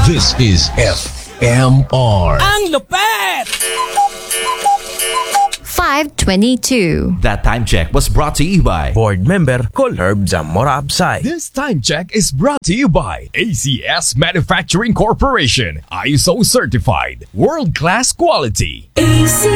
This is FMR. Ang lupet! 5:22. That time check was brought to you by Board member Col Herb Zamora Absay. This time check is brought to you by ACS Manufacturing Corporation. ISO certified. World-class quality. AC